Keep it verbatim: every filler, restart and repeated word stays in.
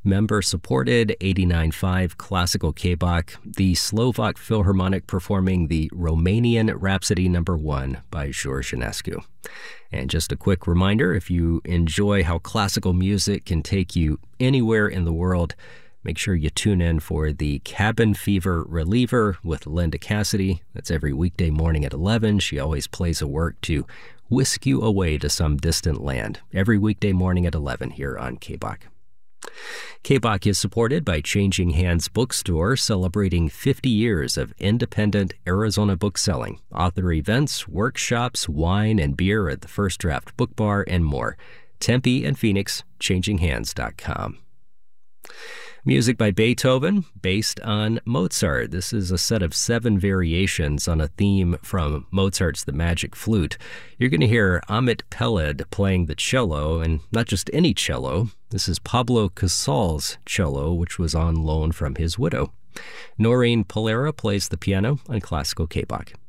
Member-supported eighty-nine point five Classical K-Bach, the Slovak Philharmonic performing the Romanian Rhapsody Number One by George Enescu. And just a quick reminder, if you enjoy how classical music can take you anywhere in the world, make sure you tune in for the Cabin Fever Reliever with Linda Cassidy. That's every weekday morning at eleven. She always plays a work to whisk you away to some distant land. Every weekday morning at eleven here on K-Bach. K-Bach is supported by Changing Hands Bookstore, celebrating fifty years of independent Arizona bookselling, author events, workshops, wine and beer at the First Draft Book Bar, and more. Tempe and Phoenix, changing hands dot com. Music by Beethoven, based on Mozart. This is a set of seven variations on a theme from Mozart's The Magic Flute. You're going to hear Amit Peled playing the cello, and not just any cello. This is Pablo Casal's cello, which was on loan from his widow. Noreen Polera plays the piano on Classical K-Bach.